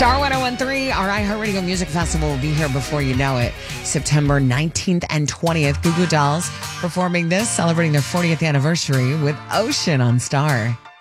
Star 1013, our iHeartRadio Music Festival will be here before you know it. September 19th and 20th. Goo Goo Dolls performing this, celebrating their 40th anniversary with Ocean on Star.